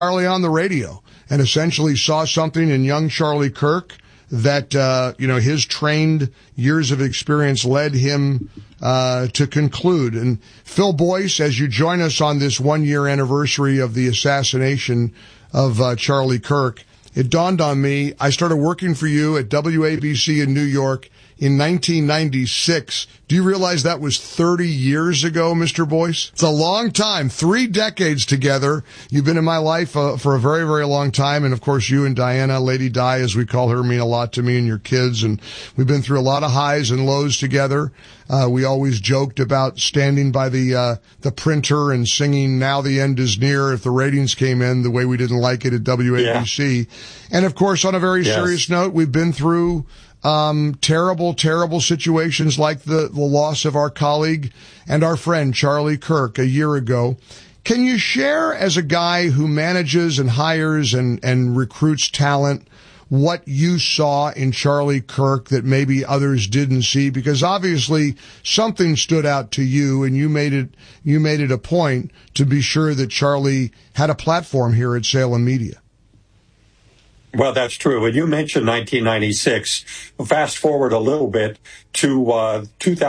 Charlie on the radio and essentially saw something in young Charlie Kirk that, his trained years of experience led him to conclude. And Phil Boyce, as you join us on this 1-year anniversary of the assassination of Charlie Kirk, it dawned on me, I started working for you at WABC in New York in 1996. Do you realize that was 30 years ago, Mr. Boyce? It's a long time, 3 decades together. You've been in my life for a very, very long time. And of course, you and Diana, Lady Di, as we call her, mean a lot to me and your kids. And we've been through a lot of highs and lows together. We always joked about standing by the printer and singing "Now the End is Near" if the ratings came in the way we didn't like it at WABC. Yeah. And of course, on a very serious note, we've been through terrible situations like the loss of our colleague and our friend Charlie Kirk a year ago. Can you share, as a guy who manages and hires and recruits talent, what you saw in Charlie Kirk that maybe others didn't see? Because obviously something stood out to you, and you made it a point to be sure that Charlie had a platform here at Salem Media. Well, that's true. And you mentioned 1996. Fast forward a little bit to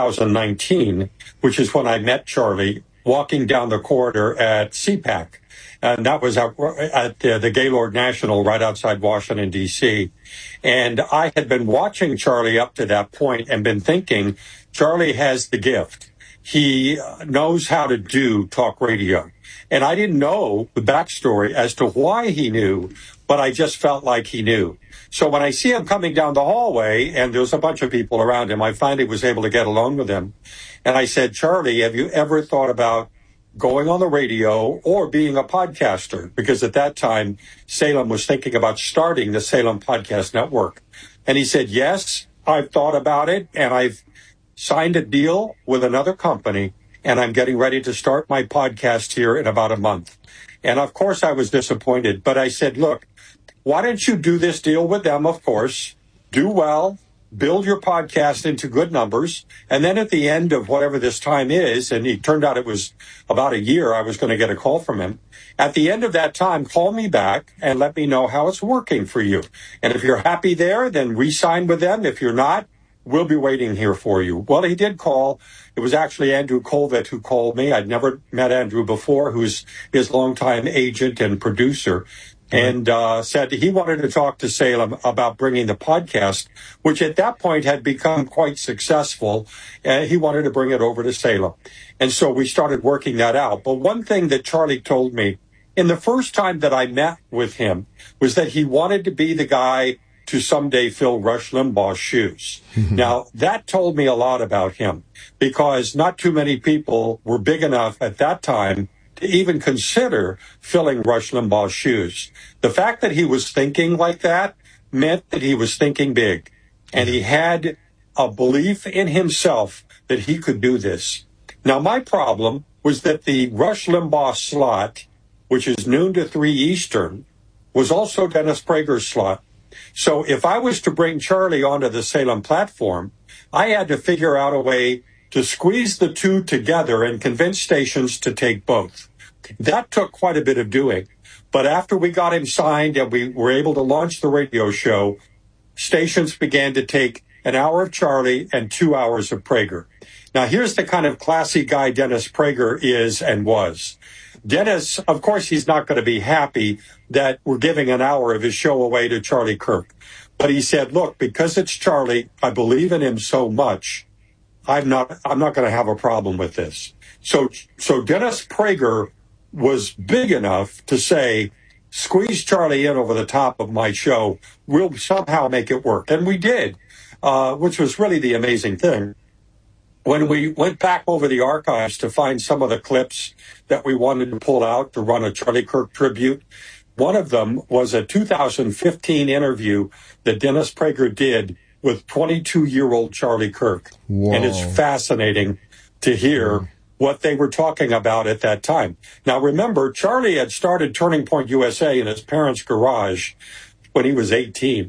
2019, which is when I met Charlie walking down the corridor at CPAC. And that was at the Gaylord National right outside Washington, D.C. And I had been watching Charlie up to that point and been thinking, Charlie has the gift. He knows how to do talk radio. And I didn't know the backstory as to why he knew, but I just felt like he knew. So when I see him coming down the hallway and there's a bunch of people around him, I finally was able to get alone with him. And I said, Charlie, have you ever thought about going on the radio or being a podcaster? Because at that time, Salem was thinking about starting the Salem Podcast Network. And he said, yes, I've thought about it, and I've signed a deal with another company, and I'm getting ready to start my podcast here in about a month. And of course I was disappointed, but I said, look, why don't you do this deal with them, of course, do well, build your podcast into good numbers, and then at the end of whatever this time is, and it turned out it was about a year, I was going to get a call from him. At the end of that time, call me back and let me know how it's working for you. And if you're happy there, then re-sign with them. If you're not, we'll be waiting here for you. Well, he did call. It was actually Andrew Colvett who called me. I'd never met Andrew before, who's his longtime agent and producer, and said he wanted to talk to Salem about bringing the podcast, which at that point had become quite successful. He wanted to bring it over to Salem. And so we started working that out. But one thing that Charlie told me in the first time that I met with him was that he wanted to be the guy to someday fill Rush Limbaugh's shoes. Now, that told me a lot about him, because not too many people were big enough at that time to even consider filling Rush Limbaugh's shoes. The fact that he was thinking like that meant that he was thinking big, and he had a belief in himself that he could do this. Now, my problem was that the Rush Limbaugh slot, which is noon to 3 Eastern, was also Dennis Prager's slot. So if I was to bring Charlie onto the Salem platform, I had to figure out a way to squeeze the two together and convince stations to take both. That took quite a bit of doing. But after we got him signed and we were able to launch the radio show, stations began to take an hour of Charlie and 2 hours of Prager. Now, here's the kind of classy guy Dennis Prager is and was. Dennis, of course, he's not going to be happy that we're giving an hour of his show away to Charlie Kirk. But he said, look, because it's Charlie, I believe in him so much, I'm not going to have a problem with this. So Dennis Prager was big enough to say, squeeze Charlie in over the top of my show. We'll somehow make it work. And we did, which was really the amazing thing. When we went back over the archives to find some of the clips that we wanted to pull out to run a Charlie Kirk tribute, one of them was a 2015 interview that Dennis Prager did with 22-year-old Charlie Kirk. Whoa. And it's fascinating to hear what they were talking about at that time. Now, remember, Charlie had started Turning Point USA in his parents' garage when he was 18.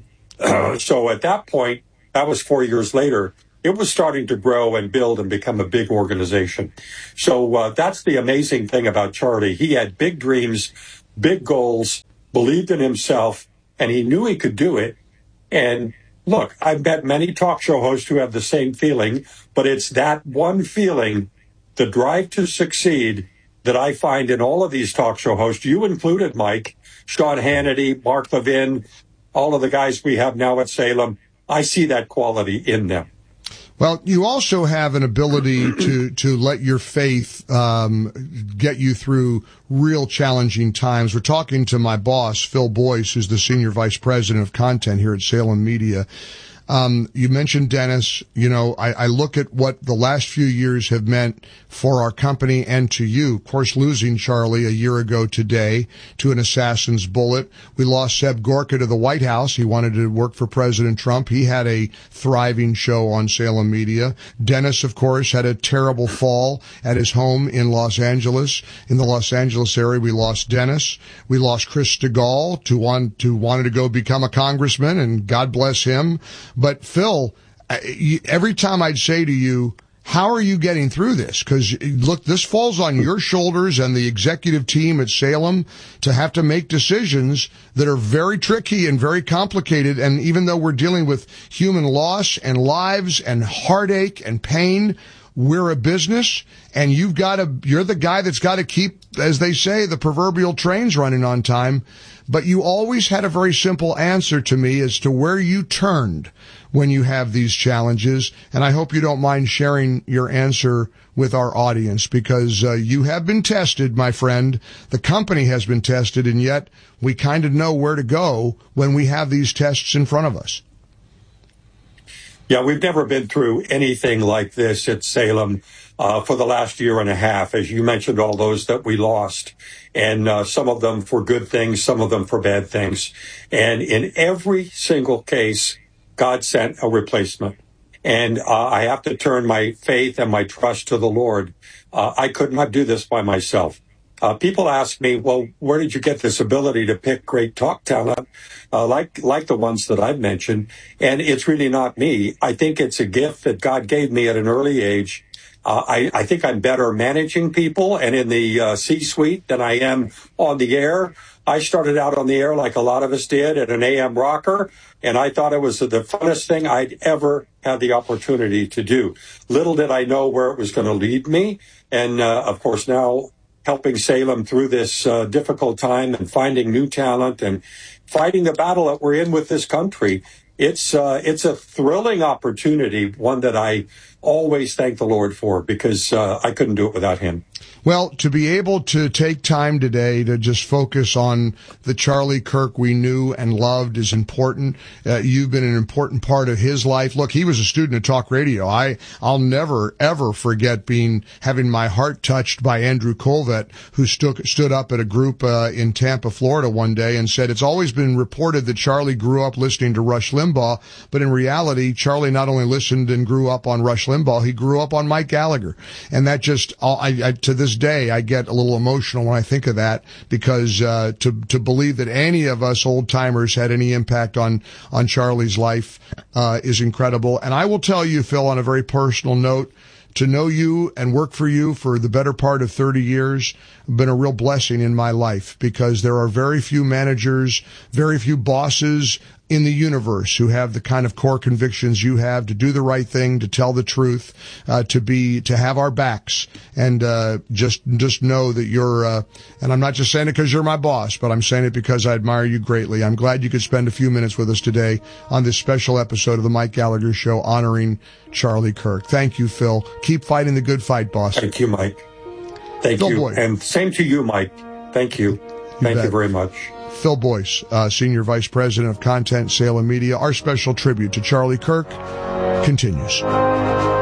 So at that point, that was 4 years later, it was starting to grow and build and become a big organization. So that's the amazing thing about Charlie. He had big dreams, big goals, believed in himself, and he knew he could do it. And look, I've met many talk show hosts who have the same feeling, but it's that one feeling, the drive to succeed, that I find in all of these talk show hosts, you included, Mike, Sean Hannity, Mark Levin, all of the guys we have now at Salem. I see that quality in them. Well, you also have an ability to let your faith get you through real challenging times. We're talking to my boss, Phil Boyce, who's the Senior Vice President of Content here at Salem Media. You mentioned Dennis. You know, I look at what the last few years have meant for our company and to you. Of course, losing Charlie a year ago today to an assassin's bullet. We lost Seb Gorka to the White House. He wanted to work for President Trump. He had a thriving show on Salem Media. Dennis, of course, had a terrible fall at his home in Los Angeles. In the Los Angeles area, we lost Dennis. We lost Chris Stigall, who wanted to go become a congressman, and God bless him. But Phil, every time I'd say to you, how are you getting through this? Because look, this falls on your shoulders and the executive team at Salem to have to make decisions that are very tricky and very complicated. And even though we're dealing with human loss and lives and heartache and pain, we're a business, and you're the guy that's got to keep, as they say, the proverbial trains running on time. But you always had a very simple answer to me as to where you turned when you have these challenges. And I hope you don't mind sharing your answer with our audience, because you have been tested, my friend. The company has been tested, and yet we kind of know where to go when we have these tests in front of us. Yeah, we've never been through anything like this at Salem for the last year and a half. As you mentioned, all those that we lost, and some of them for good things, some of them for bad things. And in every single case, God sent a replacement. And I have to turn my faith and my trust to the Lord. I could not do this by myself. People ask me, well, where did you get this ability to pick great talk talent like the ones that I've mentioned? And it's really not me. I think it's a gift that God gave me at an early age. I think I'm better managing people and in the C-suite than I am on the air. I started out on the air like a lot of us did at an AM rocker, and I thought it was the funnest thing I'd ever had the opportunity to do. Little did I know where it was going to lead me. And, of course, now helping Salem through this difficult time and finding new talent and fighting the battle that we're in with this country. It's a thrilling opportunity, one that I always thank the Lord for, because I couldn't do it without him. Well, to be able to take time today to just focus on the Charlie Kirk we knew and loved is important. You've been an important part of his life. Look, he was a student of talk radio. I'll never, ever forget having my heart touched by Andrew Colvett, who stood up at a group in Tampa, Florida one day and said, it's always been reported that Charlie grew up listening to Rush Limbaugh, but in reality, Charlie not only listened and grew up on Rush Limbaugh, he grew up on Mike Gallagher. And that just, to this day, I get a little emotional when I think of that, because to believe that any of us old timers had any impact on Charlie's life is incredible. And I will tell you, Phil, on a very personal note, to know you and work for you for the better part of 30 years have been a real blessing in my life, because there are very few managers, very few bosses in the universe who have the kind of core convictions you have, to do the right thing, to tell the truth, to have our backs, and just know that you're and I'm not just saying it because you're my boss, but I'm saying it because I admire you greatly. I'm glad you could spend a few minutes with us today on this special episode of the Mike Gallagher Show honoring Charlie Kirk. Thank you, Phil. Keep fighting the good fight, boss. Thank you, Mike. Thank Phil you. Boyce. And same to you, Mike. Thank you. Thank you very much. Phil Boyce, Senior Vice President of Content, Salem Media. Our special tribute to Charlie Kirk continues.